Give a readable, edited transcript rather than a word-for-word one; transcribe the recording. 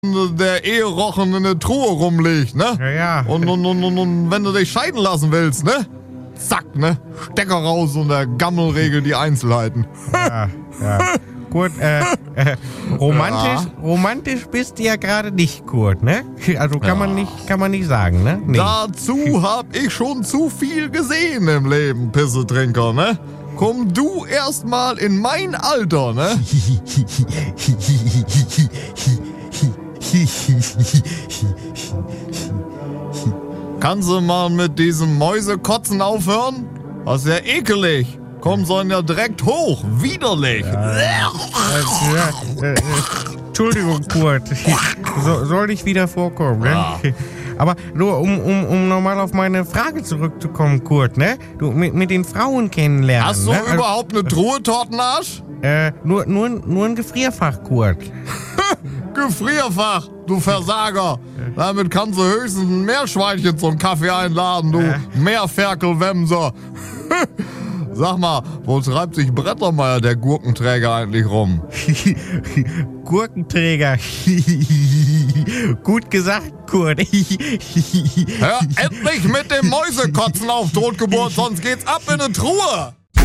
der Eherochen in der Truhe rumliegt, ne? Ja. Und wenn du dich scheiden lassen willst, ne? Zack, ne? Stecker raus und der Gammel regelt die Einzelheiten. Ja. Kurt, romantisch bist du ja gerade nicht, Kurt, ne? Also kann man nicht sagen, ne? Nee. Dazu hab ich schon zu viel gesehen im Leben, Pissetrinker, ne? Komm du erst mal in mein Alter, ne? Kannst du mal mit diesem Mäusekotzen aufhören? Das ist ja ekelig. Komm, sollen ja direkt hoch. Widerlich. Entschuldigung, Kurt. Soll nicht wieder vorkommen, ne? Ja. Aber nur, um nochmal auf meine Frage zurückzukommen, Kurt, ne? Du, mit den Frauen kennenlernen, Hast du ne? überhaupt eine Truhe, Tortenarsch? Nur ein Gefrierfach, Kurt. Gefrierfach, du Versager. Damit kannst du höchstens ein Meerschweinchen zum Kaffee einladen, du Meerferkelwemser. Sag mal, wo treibt sich Brettermeier, der Gurkenträger, eigentlich rum? Gurkenträger. Gut gesagt, Kurt. Hör endlich mit dem Mäusekotzen auf Totgeburt, sonst geht's ab in eine Truhe.